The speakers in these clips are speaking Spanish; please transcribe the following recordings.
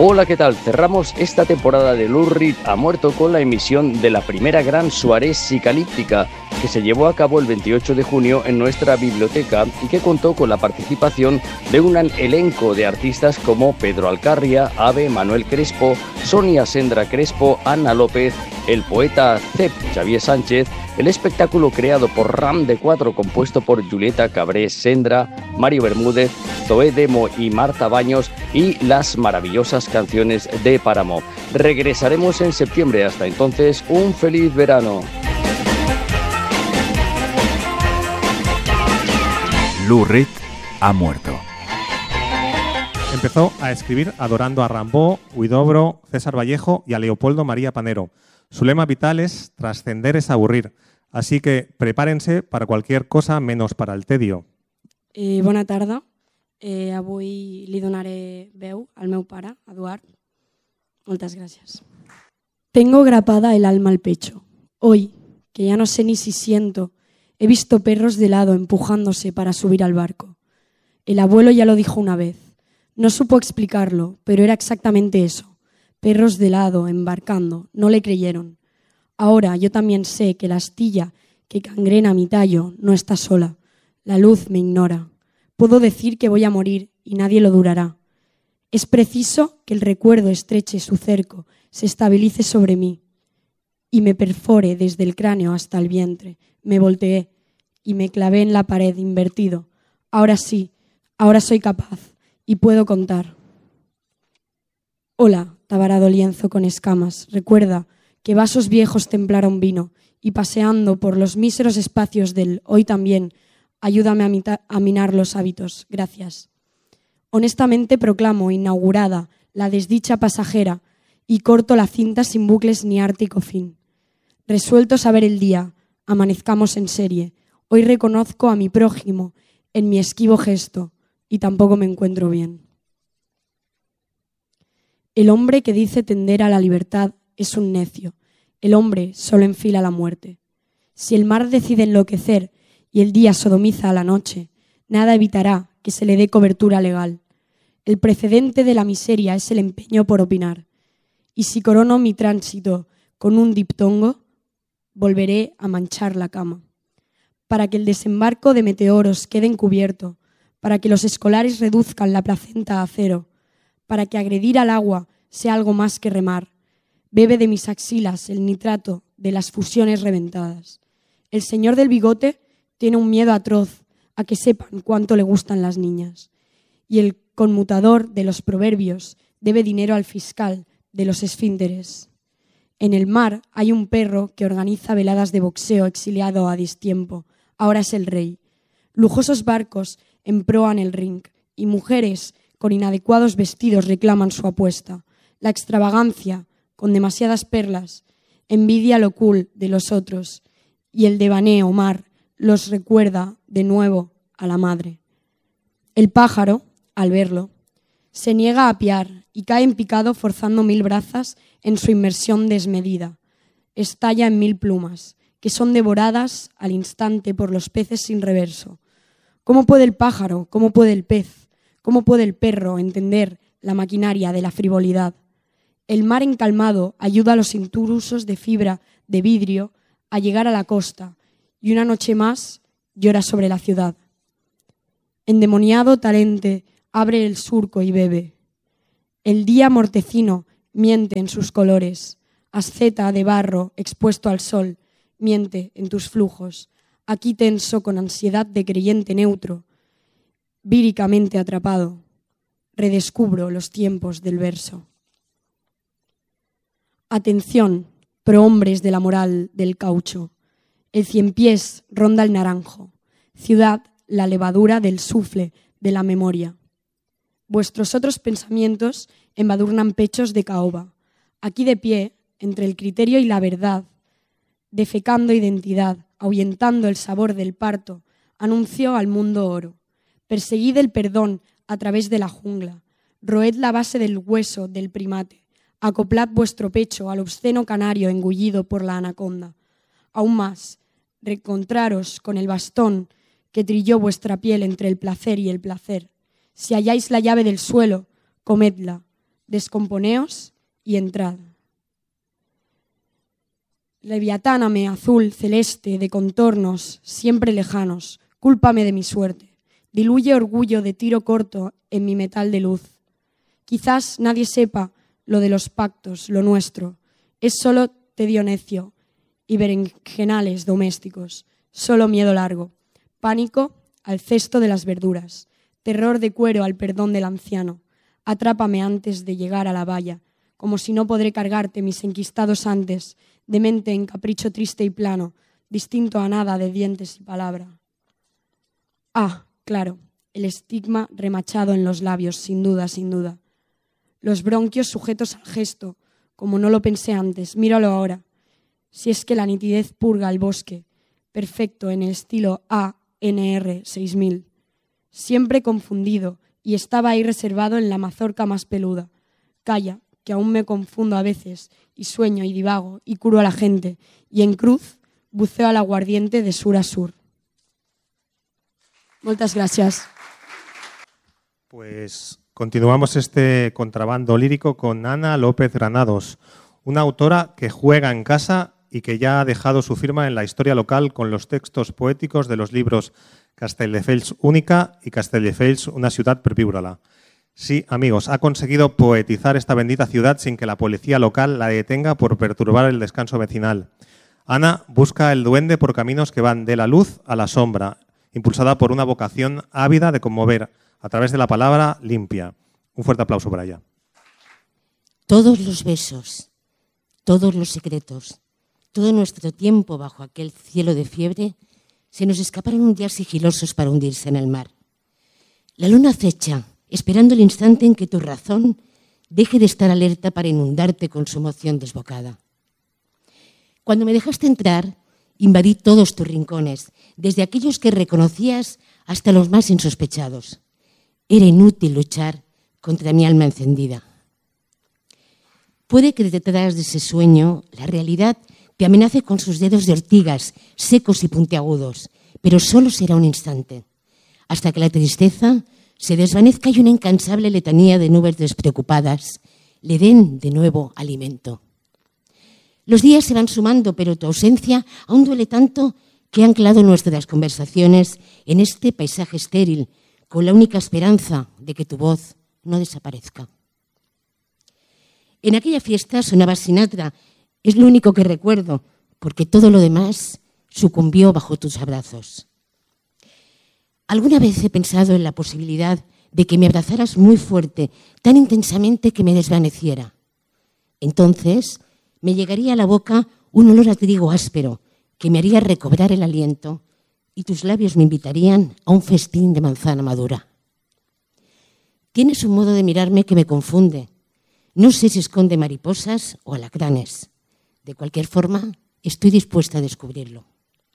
Hola, ¿qué tal? Cerramos esta temporada de Lurrit ha muerto con la emisión de la primera gran soirée psicalíptica que se llevó a cabo el 28 de junio en nuestra biblioteca y que contó con la participación de un elenco de artistas como Pedro Alcarria, Ave, Manuel Crespo, Sonia Sendra Crespo, Ana López, el poeta Cep Xavier Sánchez, el espectáculo creado por Ram de 4 compuesto por Julieta Cabré Sendra, Mario Bermúdez, Zoé Demo y Marta Baños y las maravillosas canciones de Páramo. Regresaremos en septiembre. Hasta entonces, un feliz verano. Lurrit ha muerto. Empezó a escribir adorando a Rimbaud, Huidobro, César Vallejo y a Leopoldo María Panero. Su lema vital es trascender es aburrir, así que prepárense para cualquier cosa menos para el tedio. Bona tarda. Avui li donaré veu al meu pare, Eduard. Moltes gràcies. Tengo grapada el alma al pecho. Hoy, que ya no sé ni si siento, he visto perros de lado empujándose para subir al barco. El abuelo ya lo dijo una vez. No supo explicarlo, pero era exactamente eso. Perros de lado, embarcando, no le creyeron. Ahora yo también sé que la astilla que gangrena mi tallo no está sola. La luz me ignora. Puedo decir que voy a morir y nadie lo durará. Es preciso que el recuerdo estreche su cerco, se estabilice sobre mí y me perfore desde el cráneo hasta el vientre. Me volteé y me clavé en la pared invertido. Ahora sí, ahora soy capaz y puedo contar. Hola, tabarado lienzo con escamas, recuerda que vasos viejos templaron vino y paseando por los míseros espacios del hoy también, ayúdame a minar los hábitos. Gracias. Honestamente proclamo inaugurada la desdicha pasajera y corto la cinta sin bucles ni ártico fin. Resuelto saber el día, amanezcamos en serie. Hoy reconozco a mi prójimo en mi esquivo gesto y tampoco me encuentro bien. El hombre que dice tender a la libertad es un necio. El hombre solo enfila la muerte. Si el mar decide enloquecer y el día sodomiza a la noche, nada evitará que se le dé cobertura legal. El precedente de la miseria es el empeño por opinar. Y si corono mi tránsito con un diptongo, volveré a manchar la cama. Para que el desembarco de meteoros quede encubierto, para que los escolares reduzcan la placenta a cero, para que agredir al agua sea algo más que remar, bebe de mis axilas el nitrato de las fusiones reventadas. El señor del bigote tiene un miedo atroz a que sepan cuánto le gustan las niñas. Y el conmutador de los proverbios debe dinero al fiscal de los esfínteres. En el mar hay un perro que organiza veladas de boxeo exiliado a distiempo. Ahora es el rey. Lujosos barcos emproan el ring y mujeres con inadecuados vestidos reclaman su apuesta. La extravagancia, con demasiadas perlas, envidia lo cool de los otros y el devaneo mar los recuerda de nuevo a la madre. El pájaro, al verlo, se niega a apiar y cae en picado forzando 1000 brazas en su inmersión desmedida. Estalla en 1000 plumas, que son devoradas al instante por los peces sin reverso. ¿Cómo puede el pájaro, cómo puede el pez, cómo puede el perro entender la maquinaria de la frivolidad? El mar encalmado ayuda a los intrusos de fibra de vidrio a llegar a la costa y una noche más llora sobre la ciudad. Endemoniado Talente abre el surco y bebe. El día mortecino miente en sus colores. Asceta de barro expuesto al sol miente en tus flujos. Aquí tenso con ansiedad de creyente neutro, víricamente atrapado, redescubro los tiempos del verso. Atención, prohombres de la moral del caucho. El ciempiés ronda el naranjo. Ciudad, la levadura del sufle de la memoria. Vuestros otros pensamientos embadurnan pechos de caoba. Aquí de pie, entre el criterio y la verdad, defecando identidad, ahuyentando el sabor del parto, anunció al mundo oro. Perseguid el perdón a través de la jungla. Roed la base del hueso del primate. Acoplad vuestro pecho al obsceno canario engullido por la anaconda. Aún más, reencontraros con el bastón que trilló vuestra piel entre el placer y el placer. Si halláis la llave del suelo, comedla. Descomponeos y entrad. Leviatáname, azul, celeste, de contornos, siempre lejanos, cúlpame de mi suerte. Diluye orgullo de tiro corto en mi metal de luz. Quizás nadie sepa lo de los pactos, lo nuestro. Es solo tedio necio y berenjenales domésticos. Solo miedo largo. Pánico al cesto de las verduras. Terror de cuero al perdón del anciano. Atrápame antes de llegar a la valla, como si no podré cargarte mis enquistados antes, demente en capricho triste y plano, distinto a nada de dientes y palabra. Ah, claro, el estigma remachado en los labios, sin duda, sin duda. Los bronquios sujetos al gesto, como no lo pensé antes, míralo ahora. Si es que la nitidez purga el bosque, perfecto en el estilo ANR 6000. Siempre confundido, y estaba ahí reservado en la mazorca más peluda. Calla, que aún me confundo a veces, y sueño y divago, y curo a la gente, y en cruz buceo al aguardiente de sur a sur. Muchas gracias. Pues continuamos este contrabando lírico con Ana López Granados, una autora que juega en casa y que ya ha dejado su firma en la historia local con los textos poéticos de los libros Castelldefels Única y Castelldefels, una ciudad per viure-la. Sí, amigos, ha conseguido poetizar esta bendita ciudad sin que la policía local la detenga por perturbar el descanso vecinal. Ana busca el duende por caminos que van de la luz a la sombra, impulsada por una vocación ávida de conmover a través de la palabra limpia. Un fuerte aplauso para ella. Todos los besos, todos los secretos, todo nuestro tiempo bajo aquel cielo de fiebre se nos escaparon un día sigilosos para hundirse en el mar. La luna acecha, esperando el instante en que tu razón deje de estar alerta para inundarte con su emoción desbocada. Cuando me dejaste entrar, invadí todos tus rincones, desde aquellos que reconocías hasta los más insospechados. Era inútil luchar contra mi alma encendida. Puede que detrás de ese sueño la realidad te amenace con sus dedos de ortigas, secos y puntiagudos, pero solo será un instante, hasta que la tristeza se desvanezca y una incansable letanía de nubes despreocupadas le den de nuevo alimento. Los días se van sumando, pero tu ausencia aún duele tanto que ha anclado nuestras conversaciones en este paisaje estéril, con la única esperanza de que tu voz no desaparezca. En aquella fiesta sonaba Sinatra. Es lo único que recuerdo, porque todo lo demás sucumbió bajo tus abrazos. Alguna vez he pensado en la posibilidad de que me abrazaras muy fuerte, tan intensamente que me desvaneciera. Entonces me llegaría a la boca un olor a trigo áspero que me haría recobrar el aliento y tus labios me invitarían a un festín de manzana madura. Tienes un modo de mirarme que me confunde. No sé si esconde mariposas o alacranes. De cualquier forma, estoy dispuesta a descubrirlo.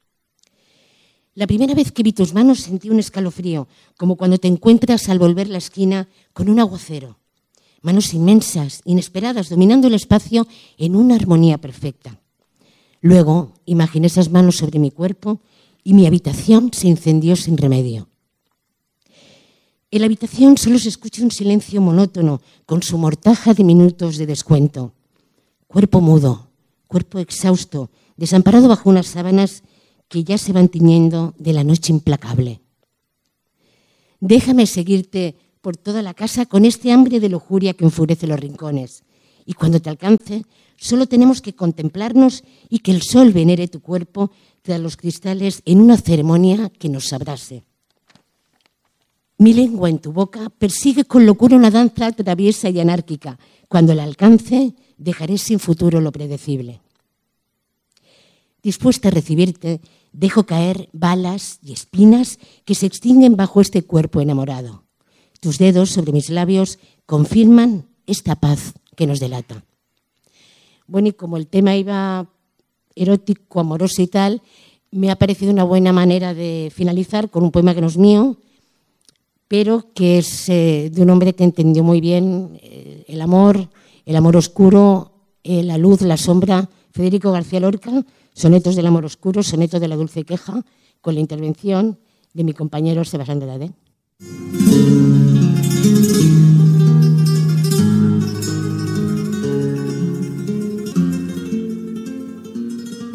La primera vez que vi tus manos sentí un escalofrío, como cuando te encuentras al volver la esquina con un aguacero. Manos inmensas, inesperadas, dominando el espacio en una armonía perfecta. Luego imaginé esas manos sobre mi cuerpo y mi habitación se incendió sin remedio. En la habitación solo se escucha un silencio monótono con su mortaja de minutos de descuento. Cuerpo mudo, cuerpo exhausto, desamparado bajo unas sábanas que ya se van tiñendo de la noche implacable. Déjame seguirte por toda la casa con este hambre de lujuria que enfurece los rincones. Y cuando te alcance, solo tenemos que contemplarnos y que el sol venere tu cuerpo tras los cristales en una ceremonia que nos abrase. Mi lengua en tu boca persigue con locura una danza traviesa y anárquica. Cuando la alcance, dejaré sin futuro lo predecible. Dispuesta a recibirte, dejo caer balas y espinas que se extinguen bajo este cuerpo enamorado. Tus dedos sobre mis labios confirman esta paz que nos delata. Bueno, y como el tema iba erótico, amoroso y tal, me ha parecido una buena manera de finalizar con un poema que no es mío, pero que es de un hombre que entendió muy bien el amor oscuro, la luz, la sombra, Federico García Lorca, Sonetos del amor oscuro, Soneto de la dulce queja, con la intervención de mi compañero Sebastián de Dade.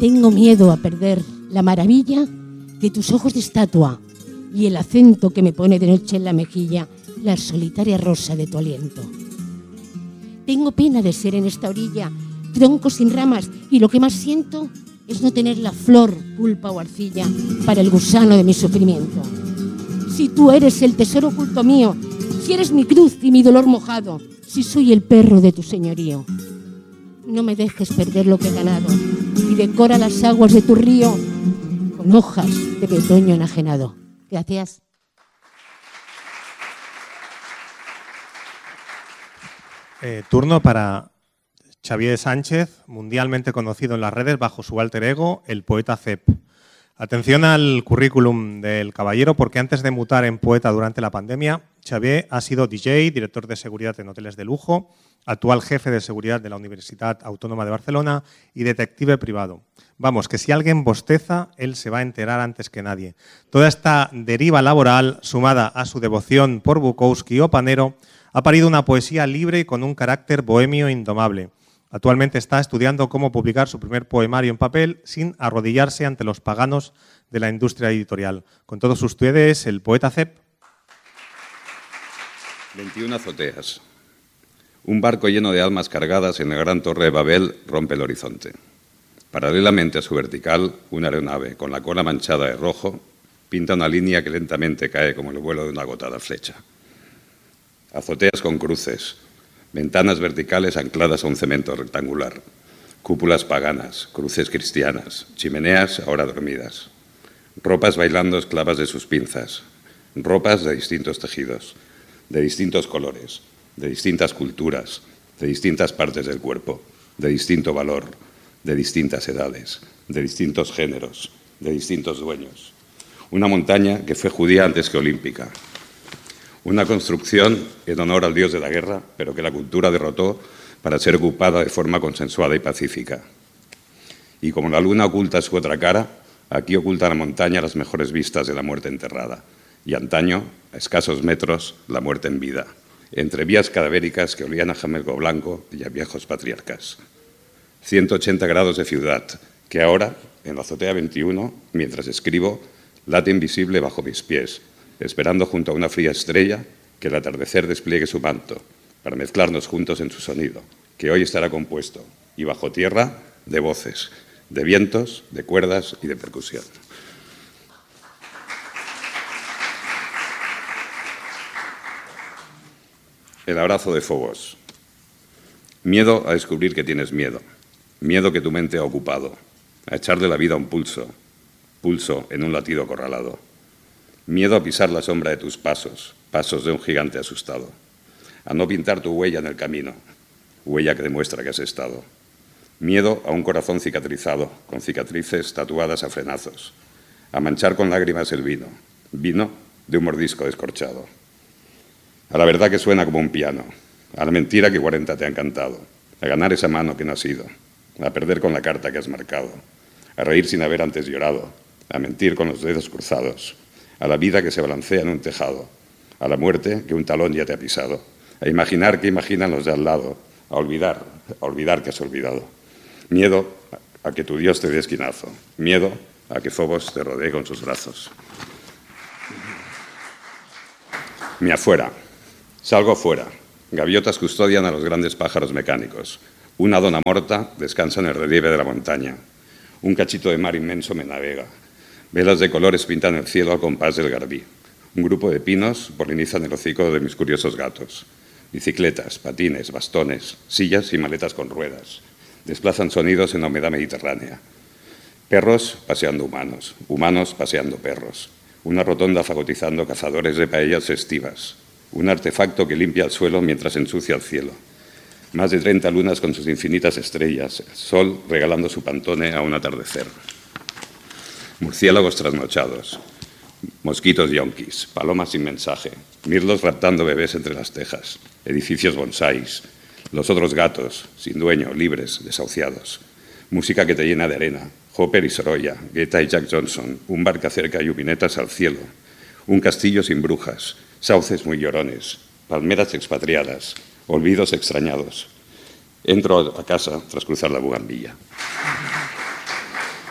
Tengo miedo a perder la maravilla de tus ojos de estatua y el acento que me pone de noche en la mejilla la solitaria rosa de tu aliento. Tengo pena de ser en esta orilla tronco sin ramas, y lo que más siento es no tener la flor, pulpa o arcilla para el gusano de mi sufrimiento. Si tú eres el tesoro oculto mío, si eres mi cruz y mi dolor mojado, si soy el perro de tu señorío, no me dejes perder lo que he ganado y decora las aguas de tu río con hojas de otoño enajenado. Gracias. Turno para Xavier Sánchez, mundialmente conocido en las redes bajo su alter ego, el poeta Cep. Atención al currículum del caballero, porque antes de mutar en poeta durante la pandemia, Xavier ha sido DJ, director de seguridad en hoteles de lujo, actual jefe de seguridad de la Universidad Autónoma de Barcelona y detective privado. Vamos, que si alguien bosteza, él se va a enterar antes que nadie. Toda esta deriva laboral, sumada a su devoción por Bukowski o Panero, ha parido una poesía libre y con un carácter bohemio indomable. Actualmente está estudiando cómo publicar su primer poemario en papel sin arrodillarse ante los paganos de la industria editorial. Con todos ustedes, el poeta Cep. 21 azoteas. Un barco lleno de almas cargadas en la gran torre de Babel rompe el horizonte. Paralelamente a su vertical, una aeronave con la cola manchada de rojo pinta una línea que lentamente cae como el vuelo de una agotada flecha. Azoteas con cruces, ventanas verticales ancladas a un cemento rectangular, cúpulas paganas, cruces cristianas, chimeneas ahora dormidas, ropas bailando esclavas de sus pinzas, ropas de distintos tejidos, de distintos colores, de distintas culturas, de distintas partes del cuerpo, de distinto valor, de distintas edades, de distintos géneros, de distintos dueños. Una montaña que fue judía antes que olímpica. Una construcción en honor al dios de la guerra, pero que la cultura derrotó para ser ocupada de forma consensuada y pacífica. Y como la luna oculta su otra cara, aquí oculta la montaña las mejores vistas de la muerte enterrada. Y antaño, a escasos metros, la muerte en vida, entre vías cadavéricas que olían a jamelgo blanco y a viejos patriarcas. 180 grados de ciudad, que ahora, en la azotea 21, mientras escribo, late invisible bajo mis pies, esperando junto a una fría estrella que el atardecer despliegue su manto para mezclarnos juntos en su sonido, que hoy estará compuesto, y bajo tierra, de voces, de vientos, de cuerdas y de percusión. El abrazo de Fobos. Miedo a descubrir que tienes miedo, miedo que tu mente ha ocupado, a echar de la vida un pulso, pulso en un latido acorralado. Miedo a pisar la sombra de tus pasos, pasos de un gigante asustado. A no pintar tu huella en el camino, huella que demuestra que has estado. Miedo a un corazón cicatrizado, con cicatrices tatuadas a frenazos. A manchar con lágrimas el vino, vino de un mordisco descorchado. A la verdad que suena como un piano, a la mentira que 40 te han cantado, a ganar esa mano que no has sido, a perder con la carta que has marcado, a reír sin haber antes llorado, a mentir con los dedos cruzados, a la vida que se balancea en un tejado, a la muerte que un talón ya te ha pisado, a imaginar que imaginan los de al lado, a olvidar que has olvidado. Miedo a que tu Dios te dé esquinazo, miedo a que Fobos te rodee con sus brazos. Mi afuera. Salgo afuera. Gaviotas custodian a los grandes pájaros mecánicos. Una dona morta descansa en el relieve de la montaña. Un cachito de mar inmenso me navega. Velas de colores pintan el cielo al compás del garbí. Un grupo de pinos polinizan el hocico de mis curiosos gatos. Bicicletas, patines, bastones, sillas y maletas con ruedas. Desplazan sonidos en la humedad mediterránea. Perros paseando humanos, humanos paseando perros. Una rotonda fagotizando cazadores de paellas festivas. Un artefacto que limpia el suelo mientras ensucia el cielo. Más de 30 lunas con sus infinitas estrellas, el sol regalando su pantone a un atardecer. Murciélagos trasnochados, mosquitos yonkis, palomas sin mensaje, mirlos raptando bebés entre las tejas, edificios bonsáis, los otros gatos, sin dueño, libres, desahuciados. Música que te llena de arena, Hopper y Sorolla, Guetta y Jack Johnson, un bar que acerca yubinetas al cielo, un castillo sin brujas, sauces muy llorones, palmeras expatriadas, olvidos extrañados. Entro a casa tras cruzar la bugambilla.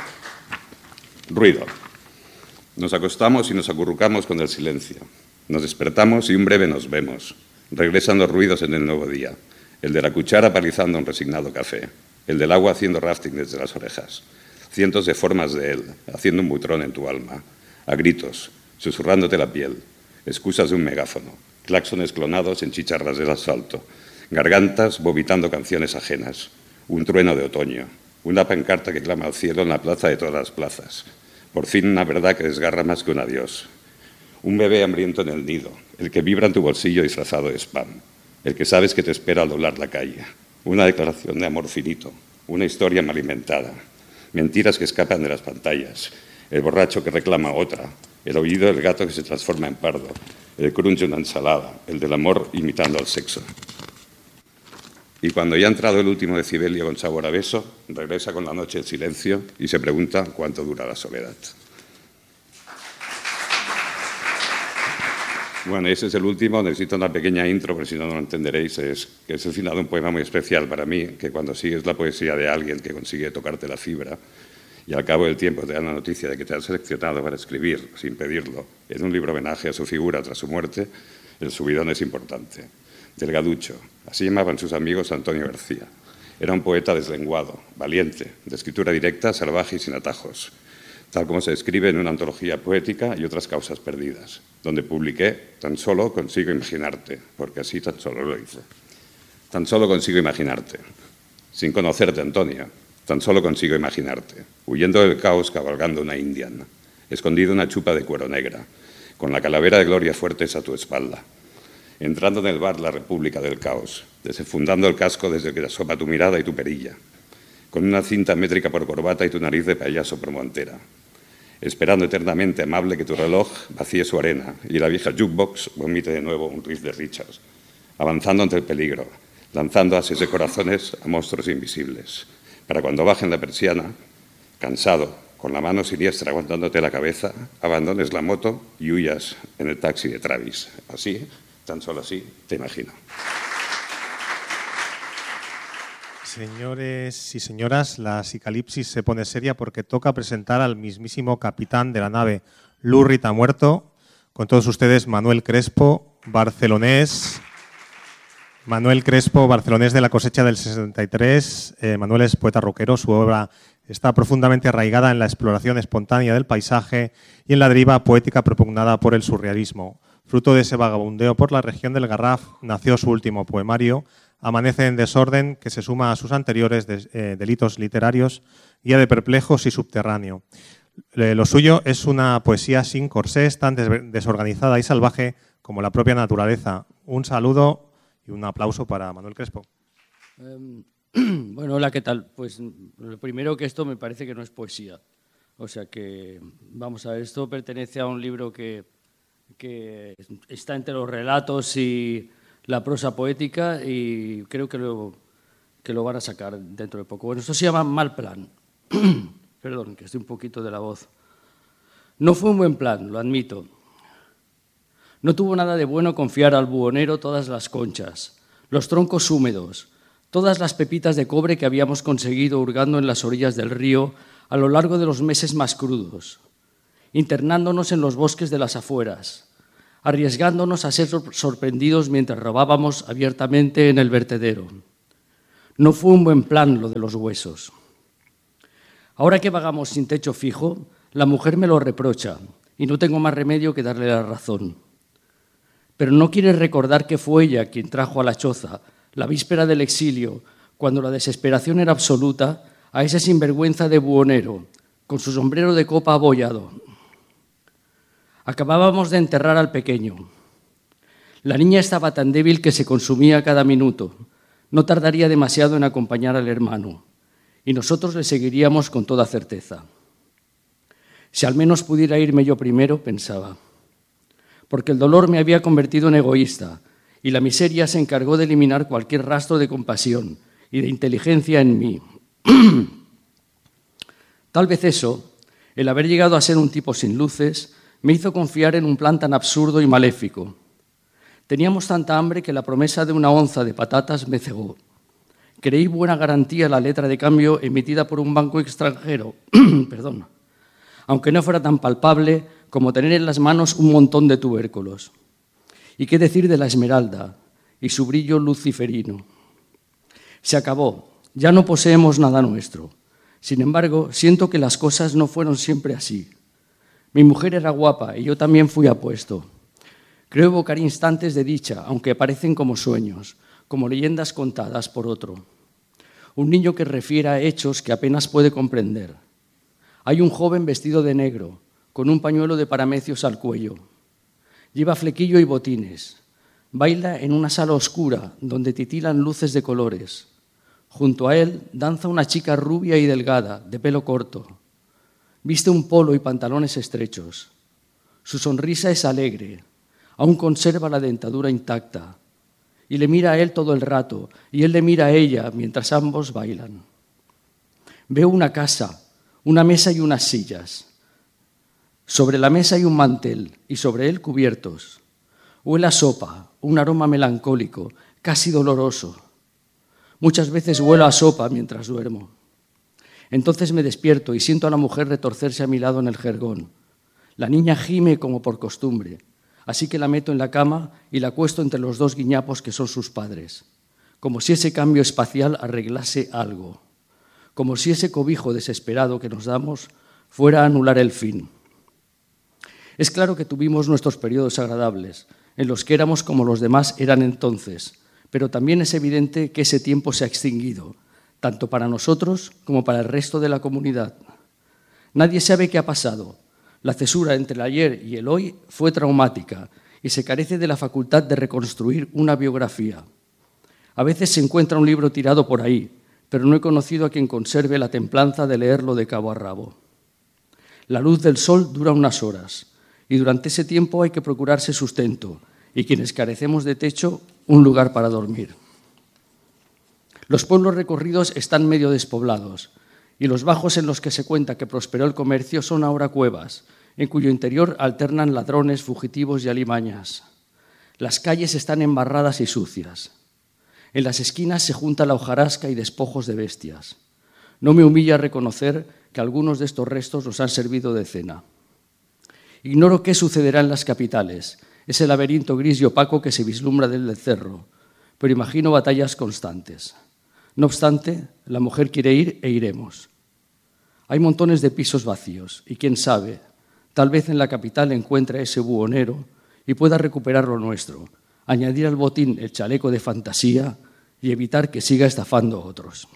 Ruido. Nos acostamos y nos acurrucamos con el silencio. Nos despertamos y un breve nos vemos. Regresan los ruidos en el nuevo día. El de la cuchara palizando un resignado café. El del agua haciendo rafting desde las orejas. Cientos de formas de él, haciendo un butrón en tu alma. A gritos, susurrándote la piel. Excusas de un megáfono. Claxones clonados en chicharras del asfalto. Gargantas vomitando canciones ajenas. Un trueno de otoño. Una pancarta que clama al cielo en la plaza de todas las plazas. Por fin una verdad que desgarra más que un adiós. Un bebé hambriento en el nido, el que vibra en tu bolsillo disfrazado de spam, el que sabes que te espera al doblar la calle. Una declaración de amor finito, una historia mal inventada. Mentiras que escapan de las pantallas. El borracho que reclama otra. El aullido del gato que se transforma en pardo. El crunch de una ensalada. El del amor imitando al sexo. Y cuando ya ha entrado el último decibelio con sabor a beso, regresa con la noche el silencio y se pregunta cuánto dura la soledad. Bueno, ese es el último. Necesito una pequeña intro, porque si no, no lo entenderéis. Es el final de un poema muy especial para mí, que cuando sigues la poesía de alguien que consigue tocarte la fibra y al cabo del tiempo te dan la noticia de que te han seleccionado para escribir, sin pedirlo, en un libro homenaje a su figura tras su muerte, el subidón es importante. Delgaducho, así llamaban sus amigos a Antonio García. Era un poeta deslenguado, valiente, de escritura directa, salvaje y sin atajos, tal como se describe en una antología poética y otras causas perdidas, donde publiqué Tan solo consigo imaginarte, porque así tan solo lo hice. Tan solo consigo imaginarte. Sin conocerte, Antonio, tan solo consigo imaginarte, huyendo del caos cabalgando una indiana, escondido en una chupa de cuero negra, con la calavera de Gloria Fuertes a tu espalda, entrando en el bar La República del Caos, desenfundando el casco desde el que te asoma tu mirada y tu perilla, con una cinta métrica por corbata y tu nariz de payaso por montera, esperando eternamente amable que tu reloj vacíe su arena y la vieja jukebox vomite de nuevo un riff de Richards, avanzando ante el peligro, lanzando ases de corazones a monstruos invisibles, para cuando bajen la persiana, cansado, con la mano siniestra aguantándote la cabeza, abandones la moto y huyas en el taxi de Travis. Así, tan solo así, te imagino. Señores y señoras, la psicalipsis se pone seria porque toca presentar al mismísimo capitán de la nave Lurrit ha muerto. Con todos ustedes, Manuel Crespo, barcelonés. Manuel Crespo, barcelonés de la cosecha del 63. Manuel es poeta rockero. Su obra está profundamente arraigada en la exploración espontánea del paisaje y en la deriva poética propugnada por el surrealismo. Fruto de ese vagabundeo por la región del Garraf nació su último poemario, Amanece en desorden, que se suma a sus anteriores delitos literarios, Guía de perplejos y Subterráneo. Lo suyo es una poesía sin corsés, tan desorganizada y salvaje como la propia naturaleza. Un saludo y un aplauso para Manuel Crespo. Bueno, hola, ¿qué tal? Pues lo primero, que esto me parece que no es poesía. O sea que, vamos a ver, esto pertenece a un libro que está entre los relatos y la prosa poética, y creo que lo van a sacar dentro de poco. Bueno, esto se llama Mal Plan. Perdón, que estoy un poquito de la voz. No fue un buen plan, lo admito. No tuvo nada de bueno confiar al buhonero todas las conchas, los troncos húmedos, todas las pepitas de cobre que habíamos conseguido hurgando en las orillas del río a lo largo de los meses más crudos, internándonos en los bosques de las afueras, arriesgándonos a ser sorprendidos mientras robábamos abiertamente en el vertedero. No fue un buen plan lo de los huesos. Ahora que vagamos sin techo fijo, la mujer me lo reprocha y no tengo más remedio que darle la razón. Pero no quiere recordar que fue ella quien trajo a la choza, la víspera del exilio, cuando la desesperación era absoluta, a ese sinvergüenza de buhonero, con su sombrero de copa abollado. Acabábamos de enterrar al pequeño. La niña estaba tan débil que se consumía cada minuto. No tardaría demasiado en acompañar al hermano, y nosotros le seguiríamos con toda certeza. Si al menos pudiera irme yo primero, pensaba, porque el dolor me había convertido en egoísta, y la miseria se encargó de eliminar cualquier rastro de compasión y de inteligencia en mí. Tal vez eso, el haber llegado a ser un tipo sin luces, me hizo confiar en un plan tan absurdo y maléfico. Teníamos tanta hambre que la promesa de una onza de patatas me cegó. Creí buena garantía la letra de cambio emitida por un banco extranjero. Perdón. aunque no fuera tan palpable como tener en las manos un montón de tubérculos. ¿Y qué decir de la esmeralda y su brillo luciferino? Se acabó, ya no poseemos nada nuestro. Sin embargo, siento que las cosas no fueron siempre así. Mi mujer era guapa y yo también fui apuesto. Creo evocar instantes de dicha, aunque parecen como sueños, como leyendas contadas por otro. Un niño que refiera hechos que apenas puede comprender. Hay un joven vestido de negro, con un pañuelo de paramecios al cuello. Lleva flequillo y botines. Baila en una sala oscura donde titilan luces de colores. Junto a él danza una chica rubia y delgada, de pelo corto. Viste un polo y pantalones estrechos. Su sonrisa es alegre, aún conserva la dentadura intacta. Y le mira a él todo el rato, y él le mira a ella mientras ambos bailan. Veo una casa, una mesa y unas sillas. Sobre la mesa hay un mantel, y sobre él cubiertos. Huele a sopa, un aroma melancólico, casi doloroso. Muchas veces huelo a sopa mientras duermo. Entonces me despierto y siento a la mujer retorcerse a mi lado en el jergón. La niña gime como por costumbre, así que la meto en la cama y la acuesto entre los dos guiñapos que son sus padres, como si ese cambio espacial arreglase algo, como si ese cobijo desesperado que nos damos fuera a anular el fin. Es claro que tuvimos nuestros periodos agradables, en los que éramos como los demás eran entonces, pero también es evidente que ese tiempo se ha extinguido, tanto para nosotros como para el resto de la comunidad. Nadie sabe qué ha pasado. La cesura entre el ayer y el hoy fue traumática y se carece de la facultad de reconstruir una biografía. A veces se encuentra un libro tirado por ahí, pero no he conocido a quien conserve la templanza de leerlo de cabo a rabo. La luz del sol dura unas horas y durante ese tiempo hay que procurarse sustento y quienes carecemos de techo, un lugar para dormir. Los pueblos recorridos están medio despoblados y los bajos en los que se cuenta que prosperó el comercio son ahora cuevas, en cuyo interior alternan ladrones, fugitivos y alimañas. Las calles están embarradas y sucias. En las esquinas se junta la hojarasca y despojos de bestias. No me humilla reconocer que algunos de estos restos nos han servido de cena. Ignoro qué sucederá en las capitales, ese laberinto gris y opaco que se vislumbra desde el cerro, pero imagino batallas constantes. No obstante, la mujer quiere ir e iremos. Hay montones de pisos vacíos y quién sabe, tal vez en la capital encuentre a ese buhonero y pueda recuperar lo nuestro, añadir al botín el chaleco de fantasía y evitar que siga estafando a otros.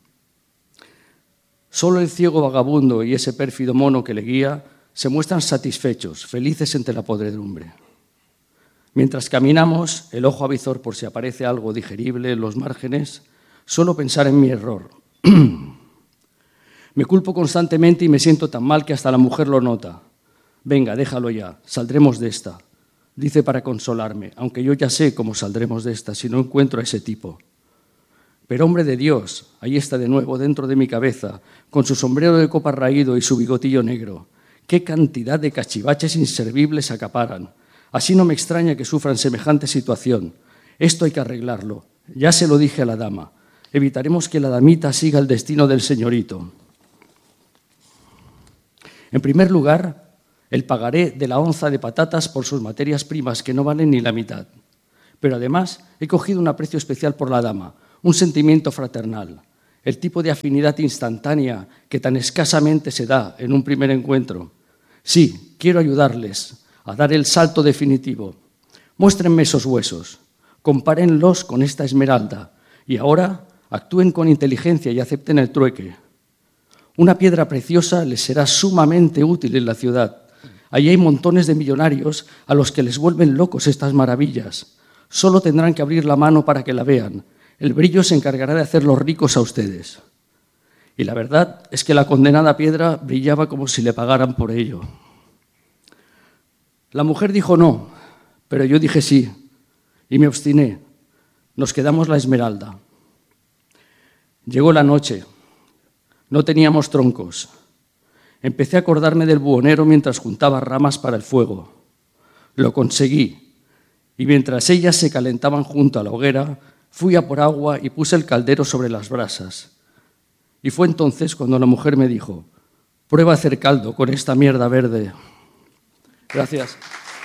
Solo el ciego vagabundo y ese pérfido mono que le guía se muestran satisfechos, felices entre la podredumbre. Mientras caminamos, el ojo avizor por si aparece algo digerible en los márgenes, solo pensar en mi error. Me culpo constantemente y me siento tan mal que hasta la mujer lo nota. Venga, déjalo ya, saldremos de esta, dice para consolarme, aunque yo ya sé cómo saldremos de esta si no encuentro a ese tipo. Pero hombre de Dios, ahí está de nuevo dentro de mi cabeza, con su sombrero de copa raído y su bigotillo negro. ¡Qué cantidad de cachivaches inservibles acaparan! Así no me extraña que sufran semejante situación. Esto hay que arreglarlo. Ya se lo dije a la dama. Evitaremos que la damita siga el destino del señorito. En primer lugar, el pagaré de la onza de patatas por sus materias primas, que no valen ni la mitad. Pero además he cogido un aprecio especial por la dama, un sentimiento fraternal, el tipo de afinidad instantánea que tan escasamente se da en un primer encuentro. Sí, quiero ayudarles a dar el salto definitivo. Muéstrenme esos huesos, compárenlos con esta esmeralda y ahora actúen con inteligencia y acepten el trueque. Una piedra preciosa les será sumamente útil en la ciudad. Allí hay montones de millonarios a los que les vuelven locos estas maravillas. Solo tendrán que abrir la mano para que la vean. El brillo se encargará de hacerlos ricos a ustedes. Y la verdad es que la condenada piedra brillaba como si le pagaran por ello. La mujer dijo no, pero yo dije sí, y me obstiné. Nos quedamos la esmeralda. Llegó la noche. No teníamos troncos. Empecé a acordarme del buhonero mientras juntaba ramas para el fuego. Lo conseguí, y mientras ellas se calentaban junto a la hoguera, fui a por agua y puse el caldero sobre las brasas. Y fue entonces cuando la mujer me dijo: Prueba a hacer caldo con esta mierda verde. Gracias.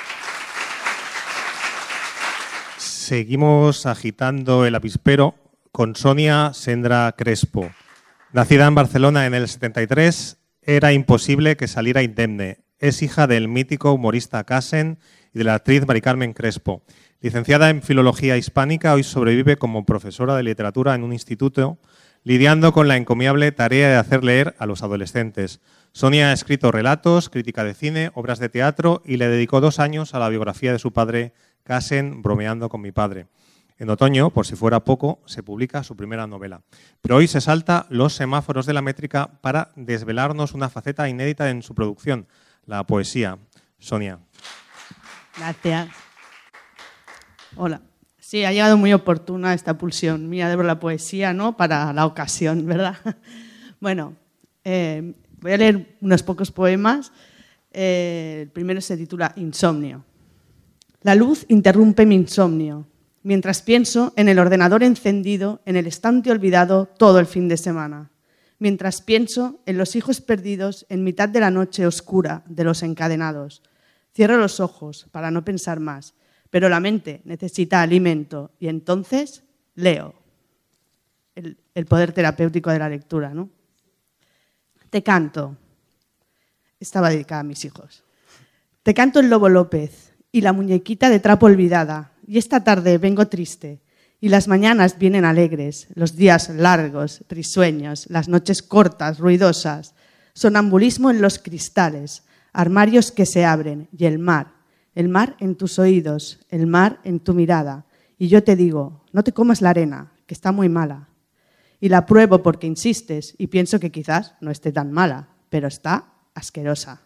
Seguimos agitando el avispero con Sonia Sendra Crespo. Nacida en Barcelona en el 73, era imposible que saliera indemne. Es hija del mítico humorista Casen y de la actriz Mari Carmen Crespo. Licenciada en Filología Hispánica, hoy sobrevive como profesora de literatura en un instituto, lidiando con la encomiable tarea de hacer leer a los adolescentes. Sonia ha escrito relatos, crítica de cine, obras de teatro y le dedicó 2 años a la biografía de su padre, Casen, Bromeando con mi padre. En otoño, por si fuera poco, se publica su primera novela. Pero hoy se salta los semáforos de la métrica para desvelarnos una faceta inédita en su producción, la poesía. Sonia. Gracias. Hola. Sí, ha llegado muy oportuna esta pulsión mía de la poesía, ¿no? Para la ocasión, ¿verdad? Bueno, voy a leer unos pocos poemas. El primero se titula Insomnio. La luz interrumpe mi insomnio, mientras pienso en el ordenador encendido en el estante olvidado todo el fin de semana, mientras pienso en los hijos perdidos en mitad de la noche oscura de los encadenados. Cierro los ojos para no pensar más, pero la mente necesita alimento y entonces leo. El poder terapéutico de la lectura, ¿no? Te canto. Estaba dedicada a mis hijos. Te canto el Lobo López y la muñequita de trapo olvidada. Y esta tarde vengo triste. Y las mañanas vienen alegres, los días largos, risueños, las noches cortas, ruidosas. Sonambulismo en los cristales, armarios que se abren y el mar en tus oídos, el mar en tu mirada. Y yo te digo, no te comas la arena, que está muy mala. Y la pruebo porque insistes y pienso que quizás no esté tan mala, pero está asquerosa.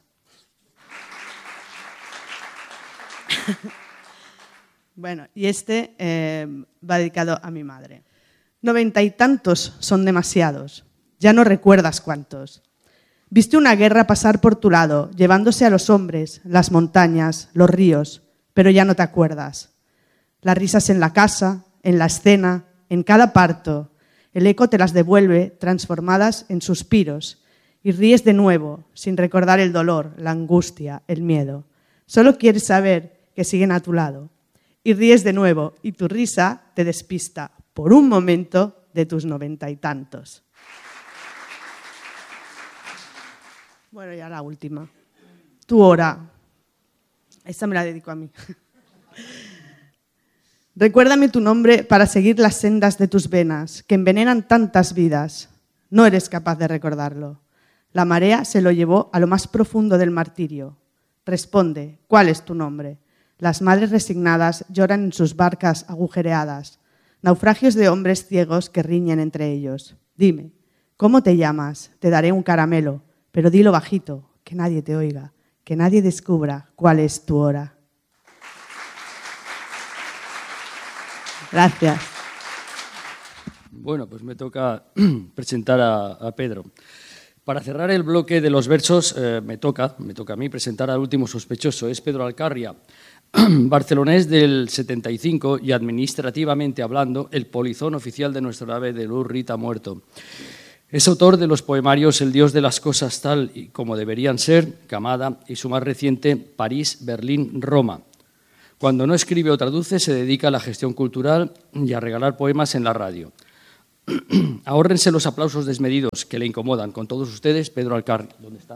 Bueno, y este va dedicado a mi madre. 90 y tantos son demasiados, ya no recuerdas cuántos. Viste una guerra pasar por tu lado, llevándose a los hombres, las montañas, los ríos, pero ya no te acuerdas. Las risas en la casa, en la escena, en cada parto, el eco te las devuelve transformadas en suspiros y ríes de nuevo, sin recordar el dolor, la angustia, el miedo. Solo quieres saber que siguen a tu lado. Y ríes de nuevo y tu risa te despista por un momento de tus 90 y tantos. Bueno, ya la última. Tu hora. Esta me la dedico a mí. Recuérdame tu nombre para seguir las sendas de tus venas, que envenenan tantas vidas. No eres capaz de recordarlo. La marea se lo llevó a lo más profundo del martirio. Responde, ¿cuál es tu nombre? Las madres resignadas lloran en sus barcas agujereadas, naufragios de hombres ciegos que riñen entre ellos. Dime, ¿cómo te llamas? Te daré un caramelo, pero dilo bajito, que nadie te oiga, que nadie descubra cuál es tu hora. Gracias. Bueno, pues me toca presentar a Pedro. Para cerrar el bloque de los versos, me toca a mí presentar al último sospechoso. Es Pedro Alcarria, barcelonés del 75 y administrativamente hablando, el polizón oficial de nuestra nave de Lurrit ha muerto. Es autor de los poemarios El Dios de las cosas tal y como deberían ser, Camada, y su más reciente París, Berlín, Roma. Cuando no escribe o traduce, se dedica a la gestión cultural y a regalar poemas en la radio. Ahórrense los aplausos desmedidos que le incomodan. Con todos ustedes, Pedro Alcarria. ¿Dónde está?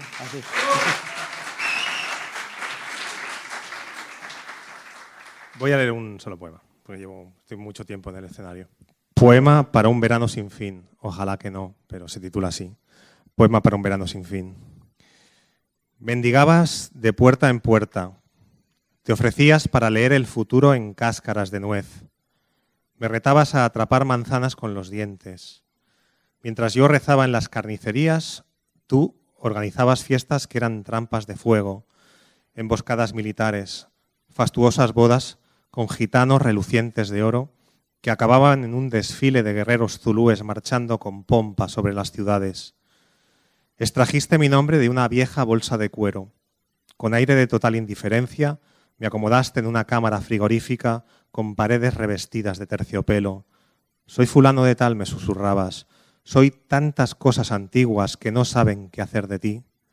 Voy a leer un solo poema, porque estoy mucho tiempo en el escenario. Poema para un verano sin fin. Ojalá que no, pero se titula así. Poema para un verano sin fin. Mendigabas de puerta en puerta. Te ofrecías para leer el futuro en cáscaras de nuez. Me retabas a atrapar manzanas con los dientes. Mientras yo rezaba en las carnicerías, tú organizabas fiestas que eran trampas de fuego, emboscadas militares, fastuosas bodas con gitanos relucientes de oro que acababan en un desfile de guerreros zulúes marchando con pompa sobre las ciudades. Extrajiste mi nombre de una vieja bolsa de cuero. Con aire de total indiferencia, me acomodaste en una cámara frigorífica con paredes revestidas de terciopelo. Soy fulano de tal, me susurrabas. Soy tantas cosas antiguas que no saben qué hacer de ti.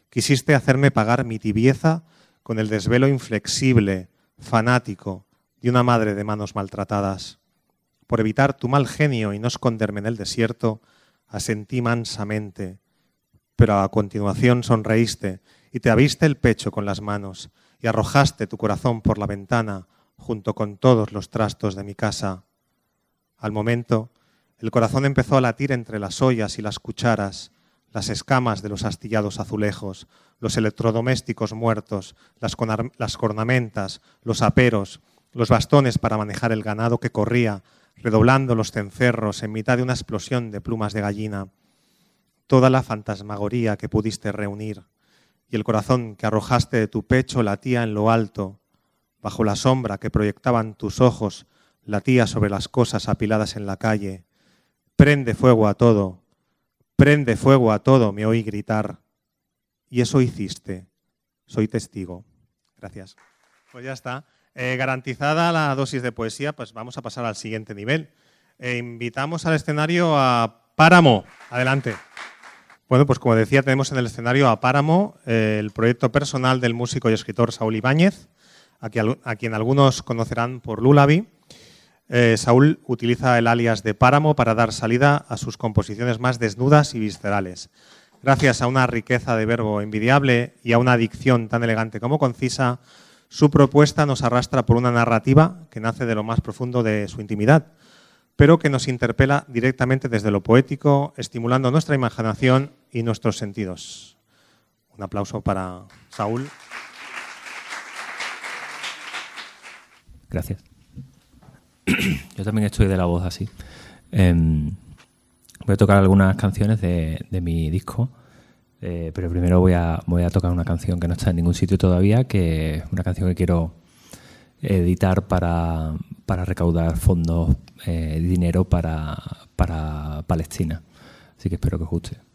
Quisiste hacerme pagar mi tibieza con el desvelo inflexible, fanático, de una madre de manos maltratadas. Por evitar tu mal genio y no esconderme en el desierto, asentí mansamente, pero a continuación sonreíste y te abriste el pecho con las manos y arrojaste tu corazón por la ventana junto con todos los trastos de mi casa. Al momento, el corazón empezó a latir entre las ollas y las cucharas, las escamas de los astillados azulejos, los electrodomésticos muertos, las cornamentas, los aperos, los bastones para manejar el ganado que corría, redoblando los cencerros en mitad de una explosión de plumas de gallina. Toda la fantasmagoría que pudiste reunir, y el corazón que arrojaste de tu pecho latía en lo alto, bajo la sombra que proyectaban tus ojos, latía sobre las cosas apiladas en la calle. Prende fuego a todo, me oí gritar. Y eso hiciste. Soy testigo. Gracias. Pues ya está. Garantizada la dosis de poesía, pues vamos a pasar al siguiente nivel. Invitamos al escenario a Páramo. Adelante. Bueno, pues como decía, tenemos en el escenario a Páramo, el proyecto personal del músico y escritor Saúl Ibáñez, a quien algunos conocerán por Lullaby. Saúl utiliza el alias de Páramo para dar salida a sus composiciones más desnudas y viscerales. Gracias a una riqueza de verbo envidiable y a una dicción tan elegante como concisa, su propuesta nos arrastra por una narrativa que nace de lo más profundo de su intimidad, pero que nos interpela directamente desde lo poético, estimulando nuestra imaginación y nuestros sentidos. Un aplauso para Saúl. Gracias. Yo también estoy de la voz así. Voy a tocar algunas canciones de mi disco, pero primero voy a tocar una canción que no está en ningún sitio todavía, que es una canción que quiero editar para recaudar fondos, dinero para Palestina. Así que espero que os guste.